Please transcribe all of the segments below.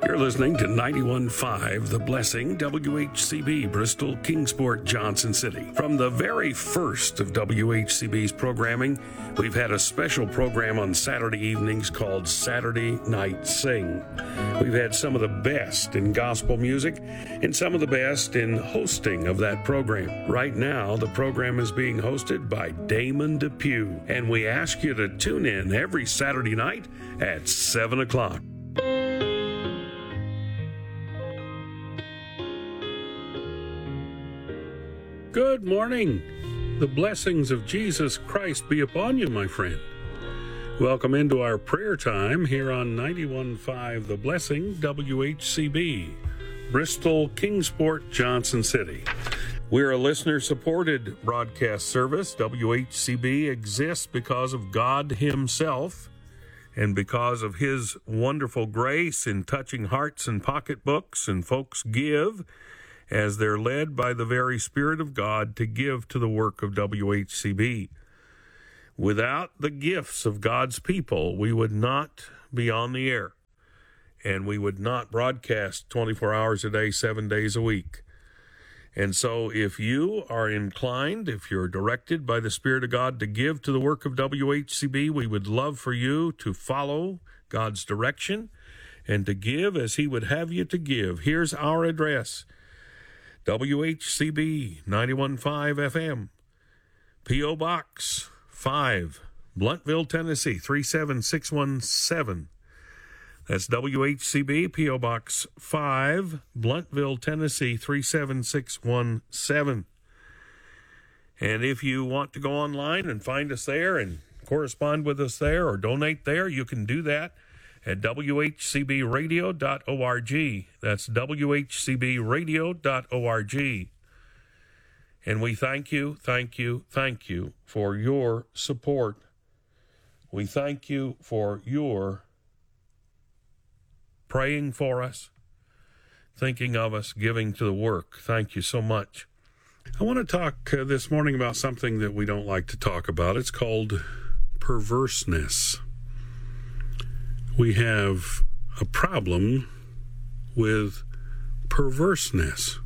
You're listening to 91.5 The Blessing, WHCB, Bristol, Kingsport, Johnson City. From the very first of WHCB's programming, we've had a special program on Saturday evenings called Saturday Night Sing. We've had some of the best in gospel music and some of the best in hosting of that program. Right now, the program is being hosted by Damon Depew, and we ask you to tune in every Saturday night at 7 o'clock. Good morning. The blessings of Jesus Christ be upon you, my friend. Welcome into our prayer time here on 91.5 The Blessing, WHCB, Bristol, Kingsport, Johnson City. We're a listener-supported broadcast service. WHCB exists because of God Himself and because of His wonderful grace in touching hearts and pocketbooks, and folks give as they're led by the very Spirit of God to give to the work of WHCB. Without the gifts of God's people, we would not be on the air, and we would not broadcast 24 hours a day, 7 days a week. And so if you are inclined, if you're directed by the Spirit of God to give to the work of WHCB, we would love for you to follow God's direction and to give as He would have you to give. Here's our address: WHCB 91.5 FM, P.O. Box 5, Blunteville, Tennessee 37617. That's WHCB, P.O. Box 5, Blunteville, Tennessee 37617. And if you want to go online and find us there and correspond with us there or donate there, you can do that at WHCBradio.org. That's WHCBradio.org. And we thank you for your support. We thank you for your praying for us, thinking of us, giving to the work. Thank you so much. I want to talk this morning about something that we don't like to talk about. It's called perverseness. We have a problem with perverseness.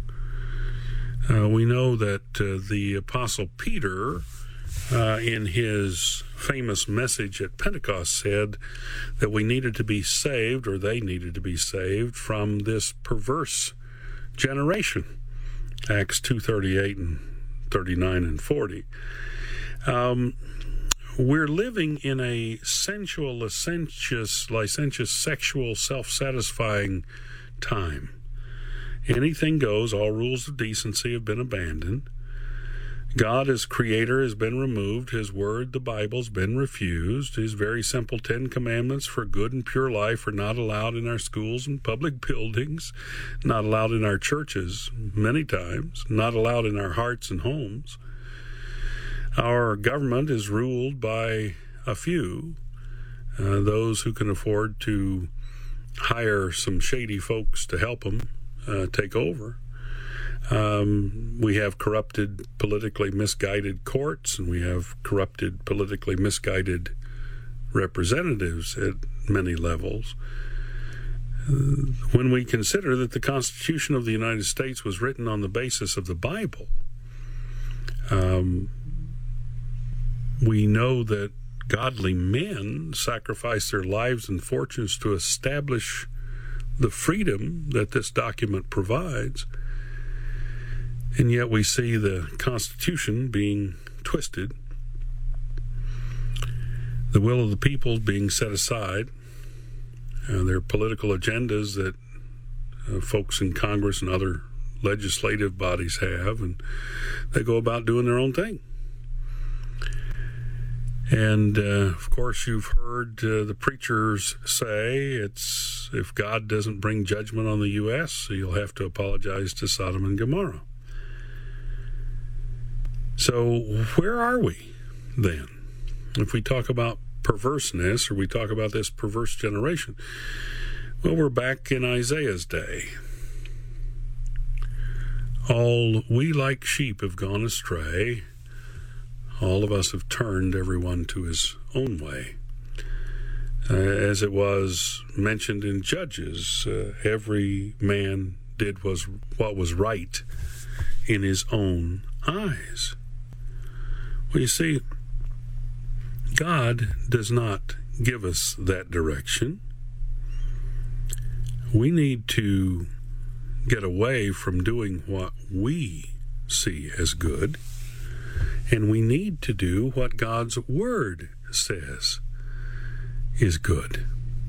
We know that the Apostle Peter, in his famous message at Pentecost, said that we needed to be saved, or they needed to be saved, from this perverse generation. Acts 2:38 and 39 and 40. We're living in a sensual, licentious, sexual, self-satisfying time. Anything goes. All rules of decency have been abandoned. God as creator has been removed. His word, the Bible's been refused. His very simple 10 commandments for good and pure life are not allowed in our schools and public buildings, not allowed in our churches many times, not allowed in our hearts and homes. Our government is ruled by a few, those who can afford to hire some shady folks to help them take over. We have corrupted, politically misguided courts, and we have corrupted, politically misguided representatives at many levels. When we consider that the Constitution of the United States was written on the basis of the Bible, we know that godly men sacrifice their lives and fortunes to establish the freedom that this document provides. And yet we see the Constitution being twisted, the will of the people being set aside, their political agendas that folks in Congress and other legislative bodies have, and they go about doing their own thing. And, of course, you've heard the preachers say it's if God doesn't bring judgment on the U.S., you'll have to apologize to Sodom and Gomorrah. So where are we then? If we talk about perverseness, or we talk about this perverse generation, well, we're back in Isaiah's day. All we like sheep have gone astray. All of us have turned everyone to his own way. As it was mentioned in Judges, every man did what was right in his own eyes. Well, you see, God does not give us that direction. We need to get away from doing what we see as good, and we need to do what God's Word says is good.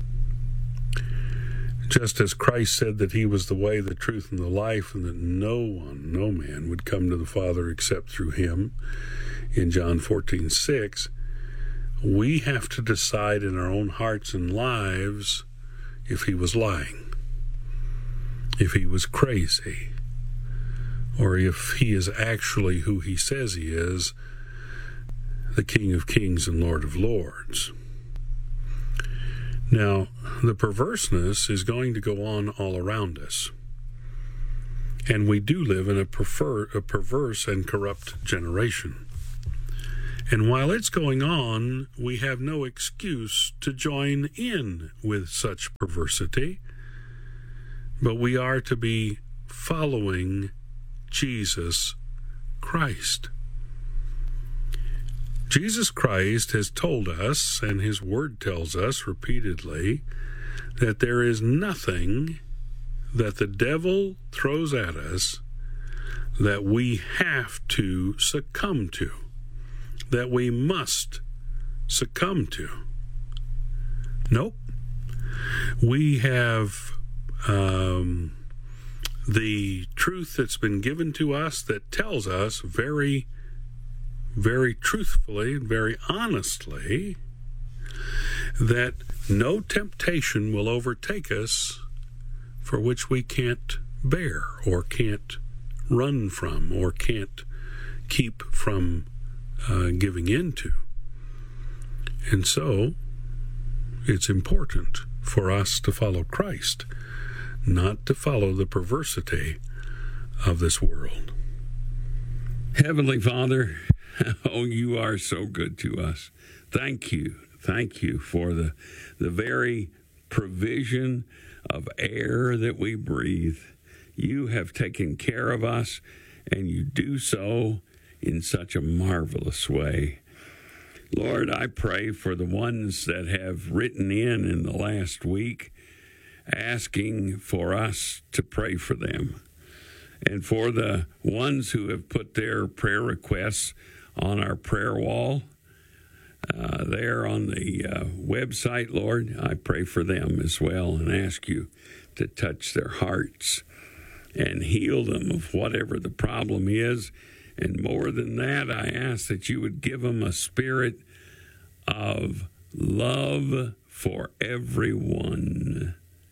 Just as Christ said that he was the way, the truth, and the life, and that no man would come to the Father except through him, in John 14:6, we have to decide in our own hearts and lives if he was lying, if he was crazy, or if he is actually who he says he is, the King of Kings and Lord of Lords. Now, the perverseness is going to go on all around us. And we do live in a perverse and corrupt generation. And while it's going on, we have no excuse to join in with such perversity, but we are to be following Jesus Christ. Jesus Christ has told us, and his word tells us repeatedly, that there is nothing that the devil throws at us that we have to succumb to, that we must succumb to. Nope. We have the truth that's been given to us that tells us very truthfully and very honestly that no temptation will overtake us for which we can't bear or can't run from or can't keep from giving into. And so it's important for us to follow Christ, not to follow the perversity of this world. Heavenly Father, oh, you are so good to us. Thank you. Thank you for the very provision of air that we breathe. You have taken care of us, and you do so in such a marvelous way. Lord, I pray for the ones that have written in the last week asking for us to pray for them, and for the ones who have put their prayer requests on our prayer wall there on the website. Lord, I pray for them as well and ask you to touch their hearts and heal them of whatever the problem is. And more than that, I ask that you would give them a spirit of love for everyone.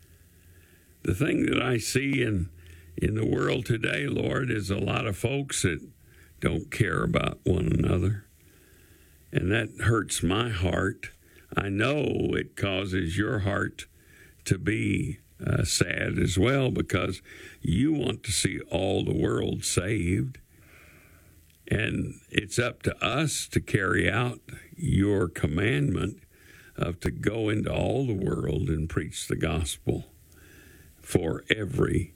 The thing that I see in the world today, Lord, is a lot of folks that don't care about one another. And that hurts my heart. I know it causes your heart to be sad as well, because you want to see all the world saved. And it's up to us to carry out your commandment of to go into all the world and preach the gospel for every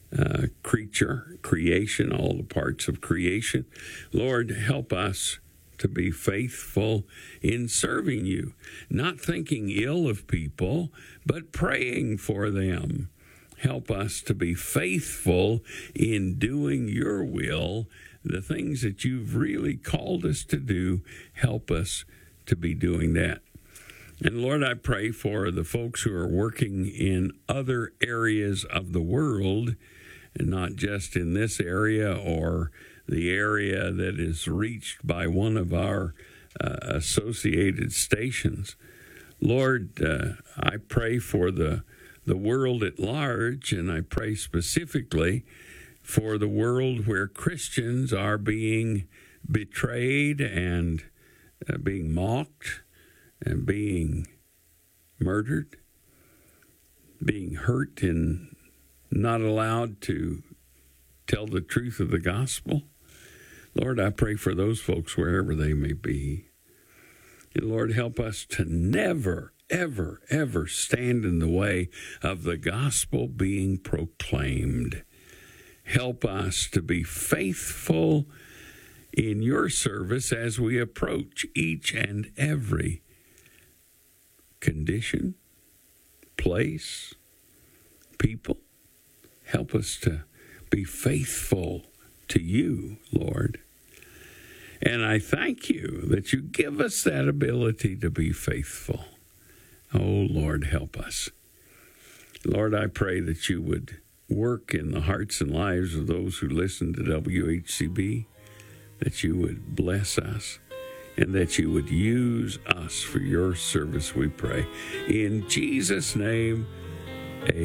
creation, all the parts of creation. Lord, help us to be faithful in serving you, not thinking ill of people, but praying for them. Help us to be faithful in doing your will, the things that you've really called us to do. Help us to be doing that. And Lord, I pray for the folks who are working in other areas of the world, and not just in this area or the area that is reached by one of our associated stations. Lord, I pray for the world at large, and I pray specifically for the world where Christians are being betrayed and being mocked and being murdered, being hurt and not allowed to tell the truth of the gospel. Lord, I pray for those folks wherever they may be. And Lord, help us to never, ever stand in the way of the gospel being proclaimed. Help us to be faithful in your service as we approach each and every condition, place, people. Help us to be faithful to you, Lord. And I thank you that you give us that ability to be faithful. Oh, Lord, help us. Lord, I pray that you would work in the hearts and lives of those who listen to WHCB, that you would bless us, and that you would use us for your service, we pray. In Jesus' name,